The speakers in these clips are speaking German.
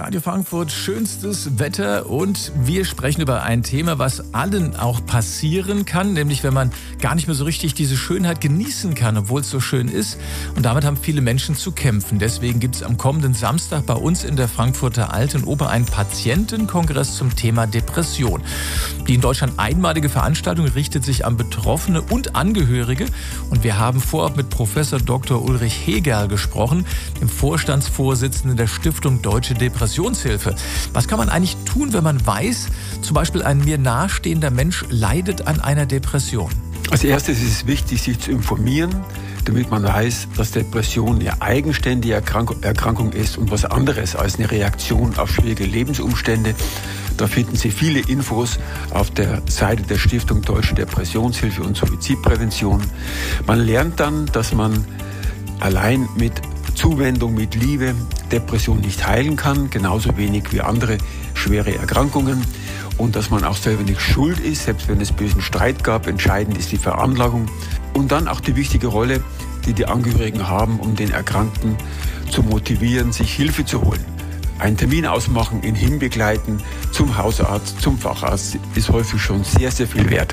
Radio Frankfurt, schönstes Wetter und wir sprechen über ein Thema, was allen auch passieren kann, nämlich wenn man gar nicht mehr so richtig diese Schönheit genießen kann, obwohl es so schön ist. Und damit haben viele Menschen zu kämpfen. Deswegen gibt es am kommenden Samstag bei uns in der Frankfurter Alten Oper einen Patientenkongress zum Thema Depression. Die in Deutschland einmalige Veranstaltung richtet sich an Betroffene und Angehörige. Und wir haben vorab mit Professor Dr. Ulrich Hegerl gesprochen, dem Vorstandsvorsitzenden der Stiftung Deutsche Depressionshilfe. Was kann man eigentlich tun, wenn man weiß, zum Beispiel ein mir nahestehender Mensch leidet an einer Depression? Als erstes ist es wichtig, sich zu informieren, damit man weiß, dass Depression eine eigenständige Erkrankung ist und was anderes als eine Reaktion auf schwierige Lebensumstände. Da finden Sie viele Infos auf der Seite der Stiftung Deutsche Depressionshilfe und Suizidprävention. Man lernt dann, dass man allein mit Zuwendung, mit Liebe Depression nicht heilen kann, genauso wenig wie andere schwere Erkrankungen. Und dass man auch selber nicht schuld ist, selbst wenn es bösen Streit gab. Entscheidend ist die Veranlagung. Und dann auch die wichtige Rolle, die die Angehörigen haben, um den Erkrankten zu motivieren, sich Hilfe zu holen. Einen Termin ausmachen, ihn hinbegleiten zum Hausarzt, zum Facharzt, ist häufig schon sehr, sehr viel wert.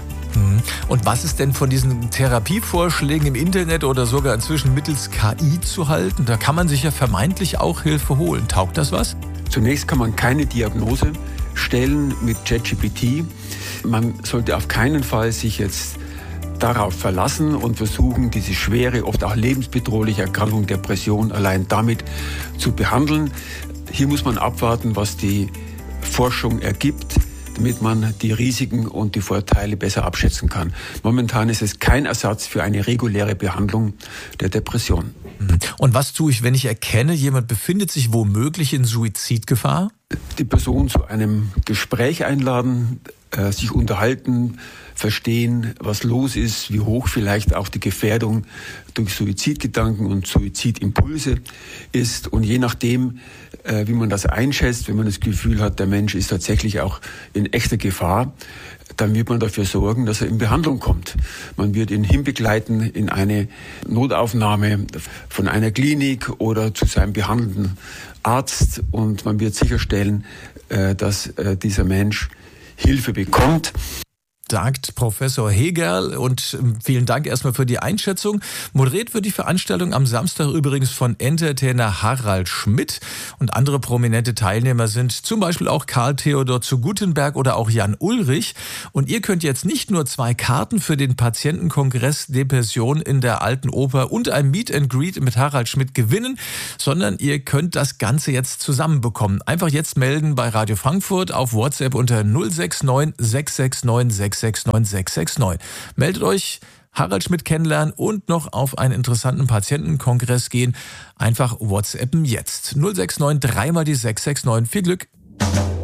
Und was ist denn von diesen Therapievorschlägen im Internet oder sogar inzwischen mittels KI zu halten? Da kann man sich ja vermeintlich auch Hilfe holen. Taugt das was? Zunächst kann man keine Diagnose stellen mit ChatGPT. Man sollte auf keinen Fall sich jetzt darauf verlassen und versuchen, diese schwere, oft auch lebensbedrohliche Erkrankung Depression allein damit zu behandeln. Hier muss man abwarten, was die Forschung ergibt, damit man die Risiken und die Vorteile besser abschätzen kann. Momentan ist es kein Ersatz für eine reguläre Behandlung der Depression. Und was tue ich, wenn ich erkenne, jemand befindet sich womöglich in Suizidgefahr? Die Person zu einem Gespräch einladen, sich unterhalten, verstehen, was los ist, wie hoch vielleicht auch die Gefährdung durch Suizidgedanken und Suizidimpulse ist. Und je nachdem, wie man das einschätzt, wenn man das Gefühl hat, der Mensch ist tatsächlich auch in echter Gefahr, dann wird man dafür sorgen, dass er in Behandlung kommt. Man wird ihn hinbegleiten in eine Notaufnahme von einer Klinik oder zu seinem behandelnden Arzt und man wird sicherstellen, dass dieser Mensch Hilfe bekommt. Sagt Professor Hegerl und vielen Dank erstmal für die Einschätzung. Moderiert wird die Veranstaltung am Samstag übrigens von Entertainer Harald Schmidt und andere prominente Teilnehmer sind zum Beispiel auch Karl Theodor zu Guttenberg oder auch Jan Ulrich. Und ihr könnt jetzt nicht nur 2 Karten für den Patientenkongress Depression in der Alten Oper und ein Meet and Greet mit Harald Schmidt gewinnen, sondern ihr könnt das Ganze jetzt zusammenbekommen. Einfach jetzt melden bei Radio Frankfurt auf WhatsApp unter 069 669 669. Meldet euch, Harald Schmidt kennenlernen und noch auf einen interessanten Patientenkongress gehen. Einfach WhatsAppen jetzt. 069 3 mal die 669. Viel Glück!